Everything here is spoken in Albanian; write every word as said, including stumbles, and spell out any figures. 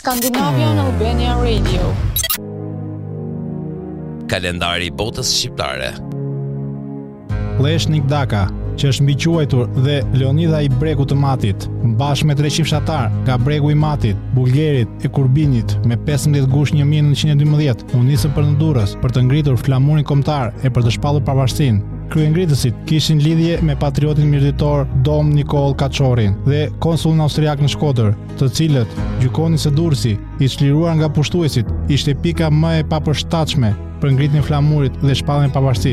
Scandinavian Albania Radio. Kalendari i botës shqiptare. Leshnik Daka, që është mbiquajtur dhe Leonida i Breku të Matit, bashkë me treqind fshatar nga Bregu i Matit, Bulgerit e Kurbinit me pesëmbëdhjetë gushtë një mijë nëntëqind e dymbëdhjetë, u nisën për në Durrës për të ngritur flamurin kombëtar e për të shpallur pavarësinë. Kryengritësit kishin lidhje me patriotin mirëditor Dom Nikol Kaçorin dhe konsullin austriak në Shkodër, të cilët gjykonin se Durrësi, i çliruar nga pushtuesit, ishte pika më e papërshtatshme për ngritjen e flamurit dhe shpalljen e pavarësisë.